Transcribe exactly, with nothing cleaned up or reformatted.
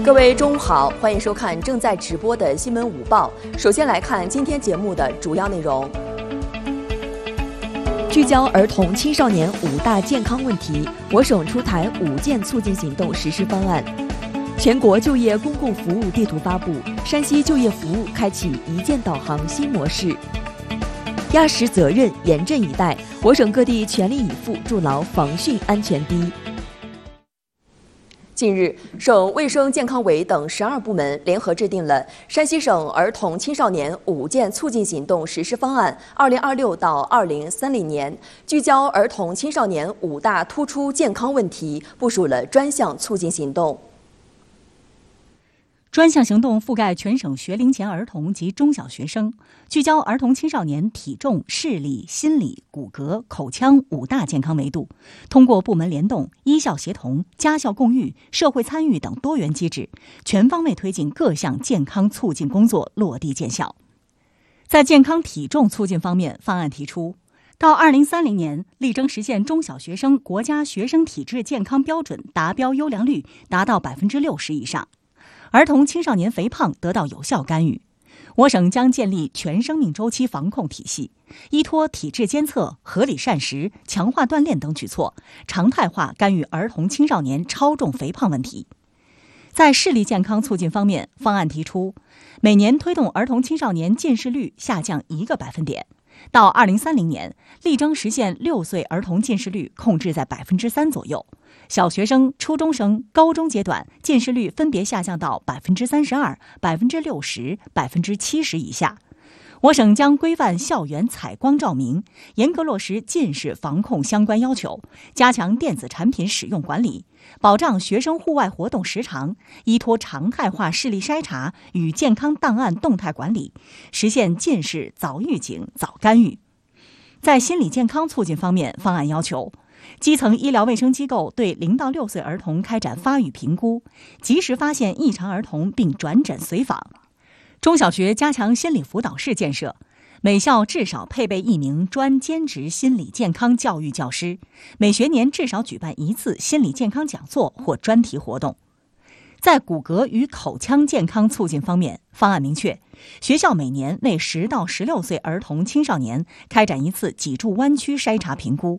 各位中午好，欢迎收看正在直播的新闻午报。首先来看今天节目的主要内容。聚焦儿童青少年五大健康问题，我省出台五件促进行动实施方案。全国就业公共服务地图发布，山西就业服务开启一键导航新模式。压实责任，严阵以待，我省各地全力以赴筑牢防汛安全堤。近日，省卫生健康委等十二部门联合制定了山西省儿童青少年五件促进行动实施方案（二零二六到二零三零年），聚焦儿童青少年五大突出健康问题，部署了专项促进行动。 专项行动覆盖全省学龄前儿童及中小学生，聚焦儿童青少年体重、视力、心理、骨骼、口腔五大健康维度，通过部门联动、医校协同、家校共育、社会参与等多元机制，全方位推进各项健康促进工作落地见效。在健康体重促进方面，方案提出，到二零三零年，力争实现中小学生国家学生体质健康标准达标优良率达到百分之六十以上。儿童青少年肥胖得到有效干预，我省将建立全生命周期防控体系，依托体质监测、合理膳食、强化锻炼等举措，常态化干预儿童青少年超重肥胖问题。在视力健康促进方面，方案提出，每年推动儿童青少年近视率下降一个百分点，到二零三零年，力争实现六岁儿童近视率控制在百分之三左右。小学生、初中生、高中阶段近视率分别下降到百分之三十二、百分之六十、百分之七十以下。我省将规范校园采光照明，严格落实近视防控相关要求，加强电子产品使用管理，保障学生户外活动时长，依托常态化视力筛查与健康档案动态管理，实现近视早预警、早干预。在心理健康促进方面，方案要求，基层医疗卫生机构对零到六岁儿童开展发育评估，及时发现异常儿童并转诊随访。中小学加强心理辅导室建设，每校至少配备一名专兼职心理健康教育教师，每学年至少举办一次心理健康讲座或专题活动。在骨骼与口腔健康促进方面，方案明确，学校每年为十到十六岁儿童青少年开展一次脊柱弯曲筛查评估，